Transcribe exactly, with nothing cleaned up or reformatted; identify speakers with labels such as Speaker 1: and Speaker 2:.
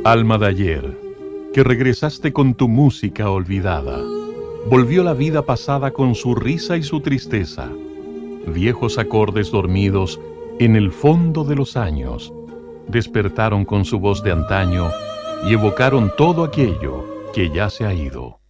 Speaker 1: Alma de ayer, que regresaste con tu música olvidada, volvió la vida pasada con su risa y su tristeza, viejos acordes dormidos en el fondo de los años, despertaron con su voz de antaño y evocaron todo aquello que ya se ha ido.